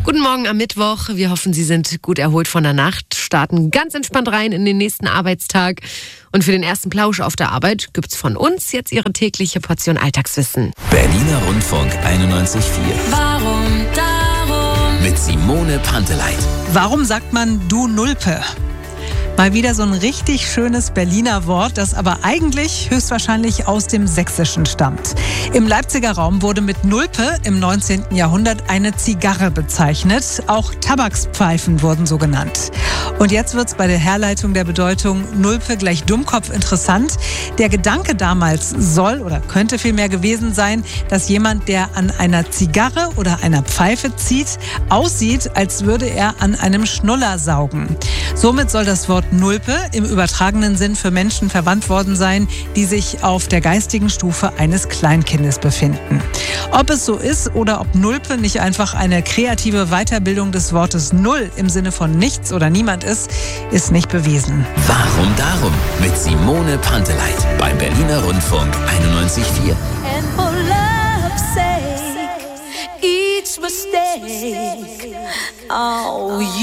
Guten Morgen am Mittwoch. Wir hoffen, Sie sind gut erholt von der Nacht, starten ganz entspannt rein in den nächsten Arbeitstag. Und für den ersten Plausch auf der Arbeit gibt's von uns jetzt Ihre tägliche Portion Alltagswissen. Berliner Rundfunk 91,4. Warum darum? Mit Simone Panteleit. Warum sagt man du Nulpe? Mal wieder so ein richtig schönes Berliner Wort, das aber eigentlich höchstwahrscheinlich aus dem Sächsischen stammt. Im Leipziger Raum wurde mit Nulpe im 19. Jahrhundert eine Zigarre bezeichnet. Auch Tabakspfeifen wurden so genannt. Und jetzt wird's bei der Herleitung der Bedeutung Nulpe gleich Dummkopf interessant. Der Gedanke damals soll oder könnte vielmehr gewesen sein, dass jemand, der an einer Zigarre oder einer Pfeife zieht, aussieht, als würde er an einem Schnuller saugen. Somit soll das Wort Nulpe im übertragenen Sinn für Menschen verwandt worden sein, die sich auf der geistigen Stufe eines Kleinkindes befinden. Ob es so ist oder ob Nulpe nicht einfach eine kreative Weiterbildung des Wortes Null im Sinne von nichts oder niemand ist nicht bewiesen. Warum darum? Mit Simone Panteleit beim Berliner Rundfunk 91,4. And for love's sake, each mistake, oh,